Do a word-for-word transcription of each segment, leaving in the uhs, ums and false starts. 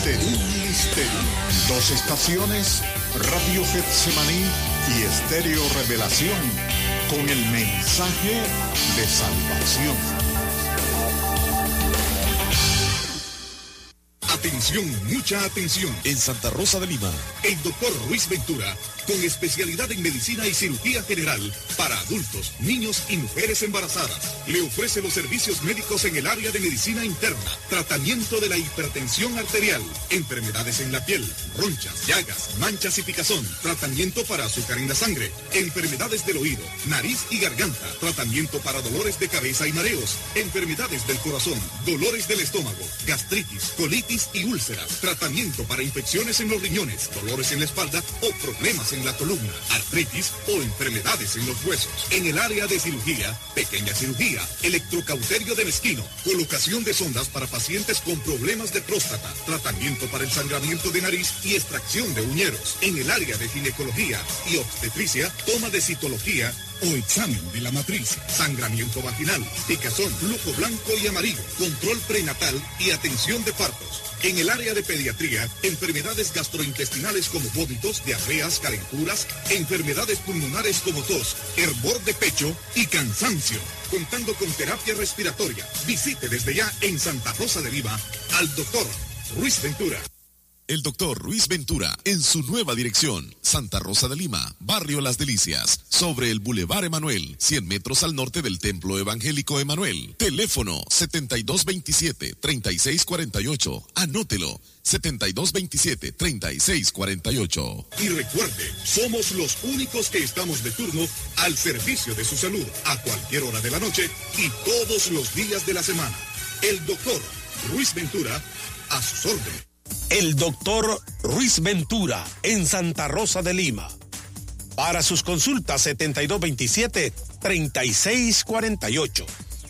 Misterio, Misterio. Dos estaciones, Radio Getsemaní y Estéreo Revelación, con el mensaje de salvación. Atención, mucha atención. En Santa Rosa de Lima, el doctor Ruiz Ventura, con especialidad en medicina y cirugía general para adultos, niños y mujeres embarazadas, le ofrece los servicios médicos en el área de medicina interna, tratamiento de la hipertensión arterial, enfermedades en la piel, ronchas, llagas, manchas y picazón, tratamiento para azúcar en la sangre, enfermedades del oído, nariz y garganta, tratamiento para dolores de cabeza y mareos, enfermedades del corazón, dolores del estómago, gastritis, colitis y úlceras, tratamiento para infecciones en los riñones, dolores en la espalda o problemas en la columna, artritis o enfermedades en los huesos. En el área de cirugía, pequeña cirugía, electrocauterio de mezquino, colocación de sondas para pacientes con problemas de próstata, tratamiento para el sangramiento de nariz y extracción de uñeros. En el área de ginecología y obstetricia, toma de citología o examen de la matriz, sangramiento vaginal, picazón, flujo blanco y amarillo, control prenatal y atención de partos. En el área de pediatría, enfermedades gastrointestinales como vómitos, diarreas, calenturas, enfermedades pulmonares como tos, hervor de pecho y cansancio. Contando con terapia respiratoria. Visite desde ya en Santa Rosa de Lima al doctor Ruiz Ventura. El doctor Ruiz Ventura, en su nueva dirección, Santa Rosa de Lima, Barrio Las Delicias, sobre el Boulevard Emanuel, cien metros al norte del Templo Evangélico Emanuel. Teléfono setenta y dos veintisiete, treinta y seis cuarenta y ocho. Anótelo, setenta y dos veintisiete, treinta y seis cuarenta y ocho. Y recuerde, somos los únicos que estamos de turno al servicio de su salud, a cualquier hora de la noche y todos los días de la semana. El doctor Ruiz Ventura, a sus órdenes. El doctor Ruiz Ventura, en Santa Rosa de Lima. Para sus consultas, setenta y dos veintisiete, treinta y seis cuarenta y ocho.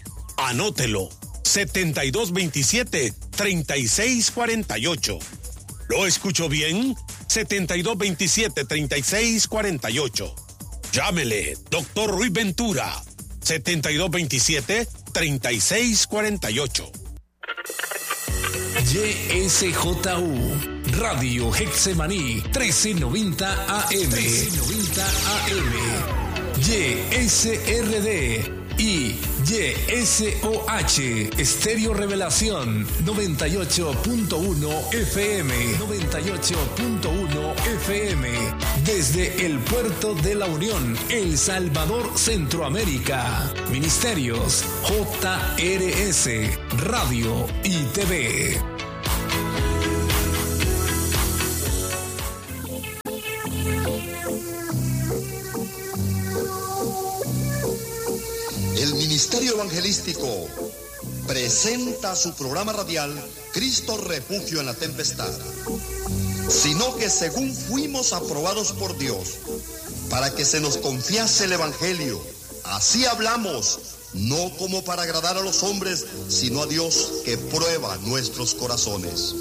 Anótelo, setenta y dos veintisiete, treinta y seis cuarenta y ocho. ¿Lo escucho bien? setenta y dos veintisiete, treinta y seis cuarenta y ocho. Llámele, doctor Ruiz Ventura, setenta y dos veintisiete, treinta y seis cuarenta y ocho. Y S J U Radio Getsemaní trece noventa A M trece noventa A M Y S R D y Y S O H Estéreo Revelación noventa y ocho punto uno F M noventa y ocho punto uno F M desde el Puerto de la Unión, El Salvador, Centroamérica. Ministerios J R S Radio y T V. El Ministerio Evangelístico presenta su programa radial Cristo Refugio en la Tempestad, sino que según fuimos aprobados por Dios para que se nos confiase el Evangelio, así hablamos, no como para agradar a los hombres, sino a Dios que prueba nuestros corazones.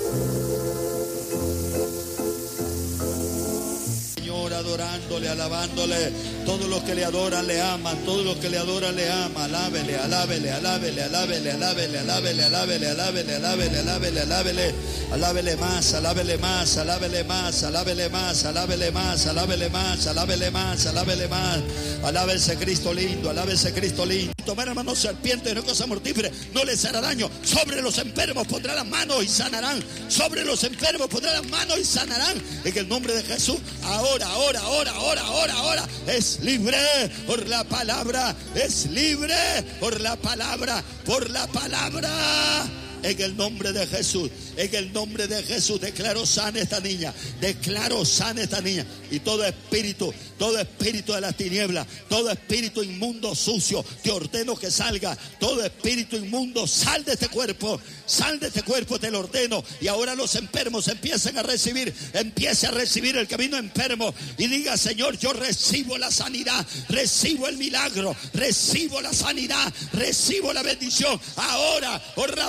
Adorándole, alabándole, todos los que le adoran le aman, todos los que le adoran le aman, alábele, alábele, alábele, alábele, alábele, alábele, alábele, alábele, alábele, alábele, alábele, alábele más, alábele más, alábele más, alábele más, alábele más, alábele más, alábele más, alábele más, alábese Cristo lindo, alábese Cristo lindo. Tomar hermanos serpientes, no cosa mortífera, no les hará daño, sobre los enfermos pondrá las manos y sanarán, sobre los enfermos pondrá las manos y sanarán, en el nombre de Jesús, ahora, ahora, ahora, ahora, ahora, ahora, es libre por la palabra, es libre por la palabra, por la palabra. En el nombre de Jesús, en el nombre de Jesús, declaro sana esta niña, declaro sana esta niña. Y todo espíritu, todo espíritu de las tinieblas, todo espíritu inmundo, sucio, te ordeno que salga. Todo espíritu inmundo, sal de este cuerpo, sal de este cuerpo, te lo ordeno. Y ahora los enfermos empiecen a recibir, empiece a recibir el que vino enfermo. Y diga, Señor, yo recibo la sanidad, recibo el milagro, recibo la sanidad, recibo la bendición. Ahora, por la palabra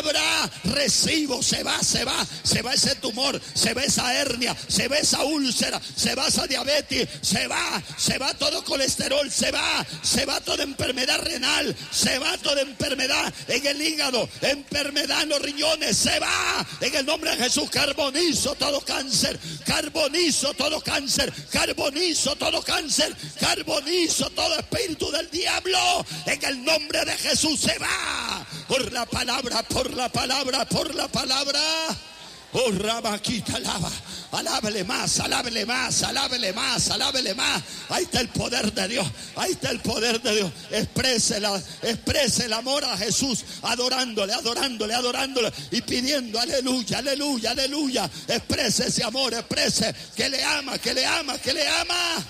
palabra, recibo, se va, se va, se va ese tumor, se va esa hernia, se va esa úlcera, se va esa diabetes, se va, se va todo colesterol, se va, se va toda enfermedad renal, se va toda enfermedad en el hígado, enfermedad en los riñones, se va, en el nombre de Jesús. Carbonizo todo cáncer, carbonizo todo cáncer, carbonizo todo cáncer, carbonizo todo espíritu del diablo, en el nombre de Jesús. Se va, por la palabra, por la palabra, por la palabra. Oh, Rabaquita, alaba, alábele más, alábele más, alábele más, alábele más. Ahí está el poder de Dios, ahí está el poder de Dios. Exprese, la, exprese el amor a Jesús, adorándole, adorándole, adorándole y pidiendo aleluya, aleluya, aleluya. Exprese ese amor, exprese que le ama, que le ama, que le ama.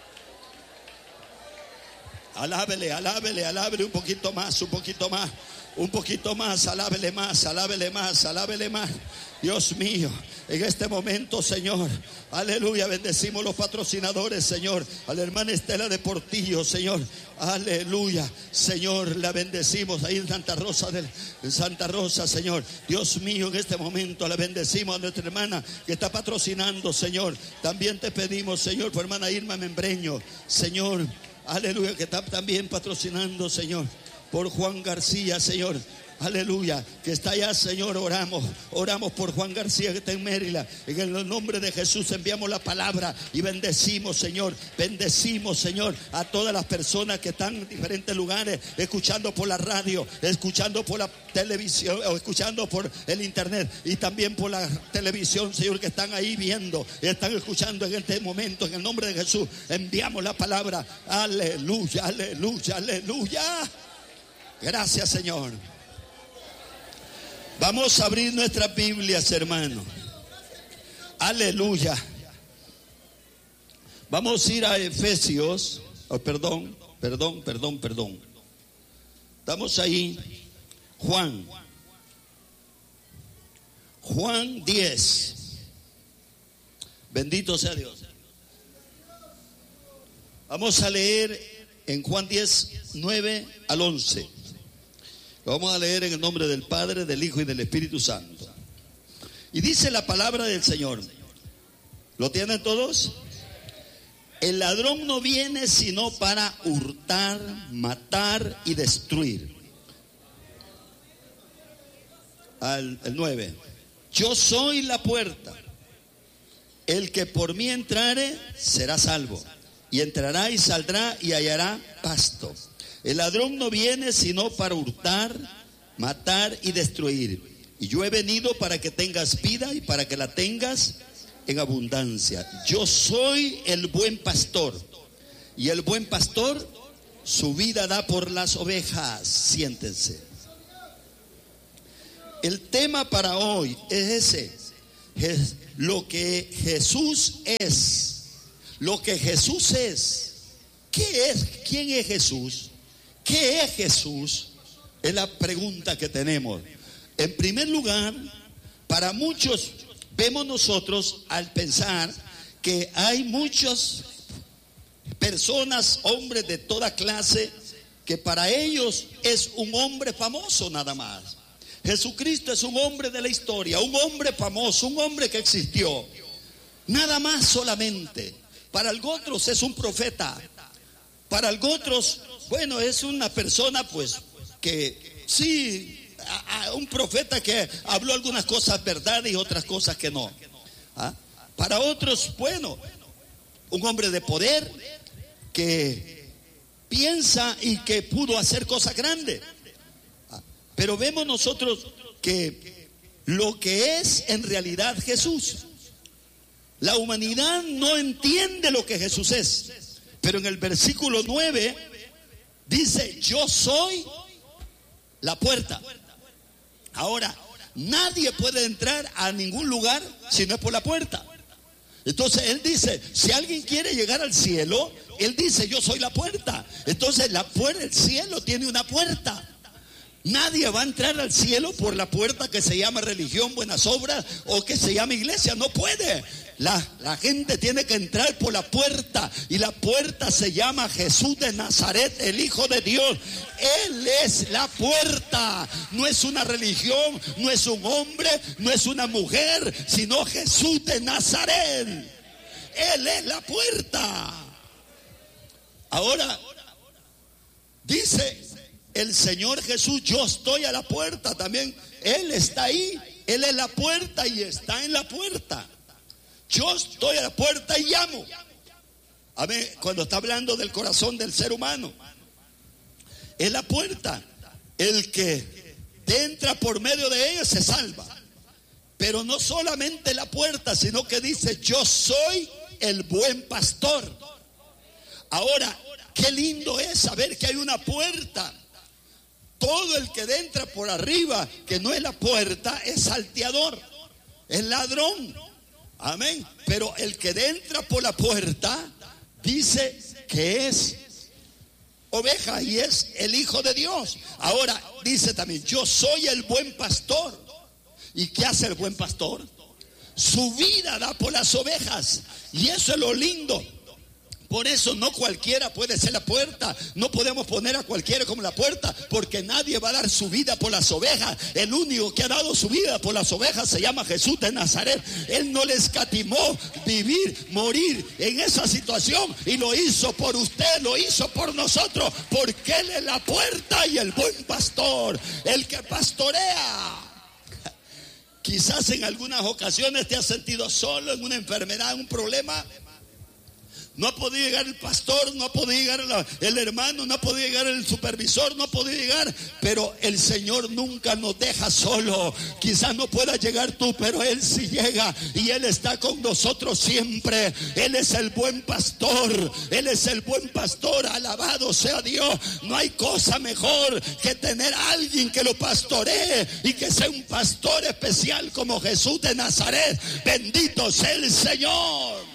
Alábele, alábele, alábele un poquito más, un poquito más, un poquito más, alábele más, alábele más, alábele más. Dios mío, en este momento, Señor, aleluya, bendecimos los patrocinadores, Señor, a la hermana Estela de Portillo, Señor, aleluya, Señor, la bendecimos ahí en Santa Rosa, del, en Santa Rosa, Señor. Dios mío, en este momento la bendecimos a nuestra hermana que está patrocinando, Señor. También te pedimos, Señor, por hermana Irma Membreño, Señor, aleluya, que está también patrocinando, Señor, por Juan García, Señor. Aleluya, que está allá, Señor, oramos, oramos por Juan García que está en Maryland. En el nombre de Jesús enviamos la palabra y bendecimos, Señor, bendecimos, Señor, a todas las personas que están en diferentes lugares, escuchando por la radio, escuchando por la televisión, o escuchando por el internet y también por la televisión, Señor, que están ahí viendo, están escuchando en este momento. En el nombre de Jesús enviamos la palabra. Aleluya, aleluya, aleluya. Gracias, Señor. Vamos a abrir nuestras Biblias, hermano. Aleluya. Vamos a ir a Efesios. Oh, perdón, perdón, perdón, perdón. Estamos ahí. Juan. Juan diez. Bendito sea Dios. Vamos a leer en Juan diez, nueve al once. Vamos a leer en el nombre del Padre, del Hijo y del Espíritu Santo. Y dice la palabra del Señor. ¿Lo tienen todos? El ladrón no viene sino para hurtar, matar y destruir. Al el nueve. Yo soy la puerta. El que por mí entrare será salvo. Y entrará y saldrá y hallará pasto. El ladrón no viene sino para hurtar, matar y destruir. Y yo he venido para que tengas vida y para que la tengas en abundancia. Yo soy el buen pastor. Y el buen pastor su vida da por las ovejas. Siéntense. El tema para hoy es ese. Es lo que Jesús es. Lo que Jesús es. ¿Qué es? ¿Quién es Jesús? ¿Qué es Jesús? Es la pregunta que tenemos. En primer lugar, para muchos, vemos nosotros al pensar que hay muchas personas, hombres de toda clase, que para ellos es un hombre famoso nada más. Jesucristo es un hombre de la historia, un hombre famoso, un hombre que existió. Nada más solamente. Para algunos es un profeta. Para algunos, bueno, es una persona pues que sí, a, a un profeta que habló algunas cosas verdad y otras cosas que no. ¿Ah? Para otros, bueno, un hombre de poder que piensa y que pudo hacer cosas grandes. ¿Ah? Pero vemos nosotros que lo que es en realidad Jesús, la humanidad no entiende lo que Jesús es. Pero en el versículo nueve dice, yo soy la puerta. Ahora, nadie puede entrar a ningún lugar si no es por la puerta. Entonces él dice, si alguien quiere llegar al cielo, él dice, yo soy la puerta. Entonces la puerta, el cielo tiene una puerta. Nadie va a entrar al cielo por la puerta que se llama religión, buenas obras o que se llama iglesia. No puede. La, la gente tiene que entrar por la puerta, y la puerta se llama Jesús de Nazaret, el Hijo de Dios. Él es la puerta. No es una religión, no es un hombre, no es una mujer, sino Jesús de Nazaret. Él es la puerta. Ahora dice el Señor Jesús: yo estoy a la puerta también. Él está ahí, Él es la puerta y está en la puerta. Yo estoy a la puerta y llamo. A ver, cuando está hablando del corazón del ser humano, es la puerta. El que entra por medio de ella se salva. Pero no solamente la puerta, sino que dice: yo soy el buen pastor. Ahora, qué lindo es saber que hay una puerta. Todo el que entra por arriba, que no es la puerta, es salteador, es ladrón. Amén. Pero el que entra por la puerta dice que es oveja y es el Hijo de Dios. Ahora dice también: yo soy el buen pastor. ¿Y qué hace el buen pastor? Su vida da por las ovejas. Y eso es lo lindo. Por eso no cualquiera puede ser la puerta. No podemos poner a cualquiera como la puerta, porque nadie va a dar su vida por las ovejas. El único que ha dado su vida por las ovejas se llama Jesús de Nazaret. Él no le escatimó vivir, morir en esa situación, y lo hizo por usted, lo hizo por nosotros, porque Él es la puerta y el buen pastor, el que pastorea. Quizás en algunas ocasiones te has sentido solo en una enfermedad, en un problema. No ha podido llegar el pastor, no ha podido llegar el hermano, no ha podido llegar el supervisor, no ha podido llegar. Pero el Señor nunca nos deja solo. Quizás no pueda llegar tú, pero Él sí llega, y Él está con nosotros siempre. Él es el buen pastor, Él es el buen pastor, alabado sea Dios. No hay cosa mejor que tener a alguien que lo pastoree, y que sea un pastor especial como Jesús de Nazaret. Bendito sea el Señor.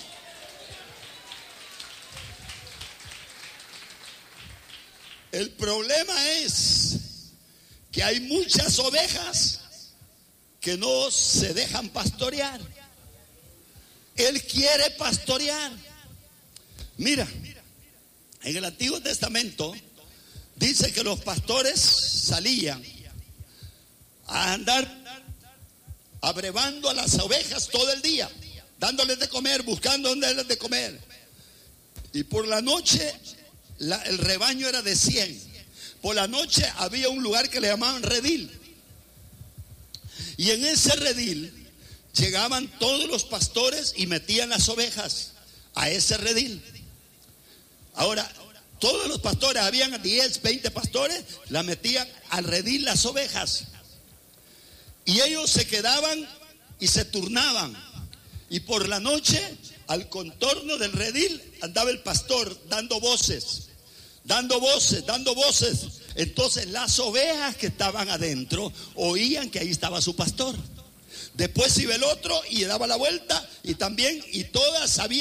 El problema es que hay muchas ovejas que no se dejan pastorear. Él quiere pastorear. Mira, en el Antiguo Testamento dice que los pastores salían a andar abrevando a las ovejas todo el día, dándoles de comer, buscando dónde de comer. Y por la noche La, el rebaño era de cien. Por la noche había un lugar que le llamaban redil, y en ese redil llegaban todos los pastores y metían las ovejas a ese redil. Ahora, todos los pastores, habían diez, veinte pastores, la metían al redil las ovejas, y ellos se quedaban y se turnaban. Y por la noche, al contorno del redil, andaba el pastor dando voces, dando voces, dando voces. Entonces las ovejas que estaban adentro oían que ahí estaba su pastor. Después iba el otro y daba la vuelta, y también, y todas sabían